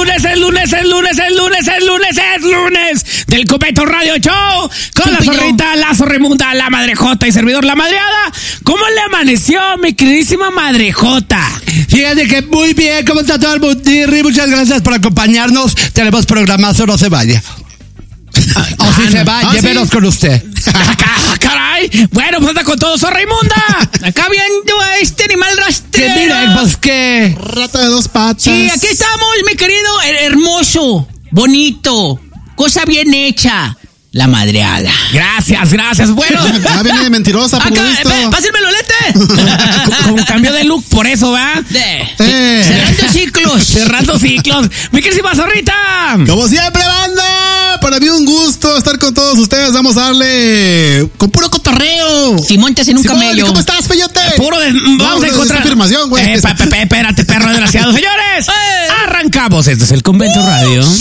del Convento Radio Show con la zorrita, la zorrimunda, la madrejota y servidor la madreada. ¿Cómo le amaneció, mi queridísima madrejota? Fíjate que muy bien, ¿cómo está todo el mundo? Muchas gracias por acompañarnos. Tenemos programazo, no se vaya. O si se va, llévenos con usted. Caray, bueno, pues anda con todo, zorra inmunda. Acá viendo a este animal rastrero. Que mira, pues que rata de dos patas. Sí, aquí estamos, mi querido, hermoso, bonito, cosa bien hecha, la madreada. Gracias. Bueno, Ya viene de mentirosa, por lo visto. Pásenme los lentes. con cambio de look, por eso, ¿va? Cerrando ciclos. Mi queridísima zorrita. Como siempre, banda, para mí un gusto estar con todos ustedes. Vamos a darle con puro cotorreo. Si montas en un Simón, camello. ¿cómo estás, feyote? Vamos a encontrar afirmación, güey. Espérate, perro desgraciado. Señores, arrancamos. Esto es el Convento Radio.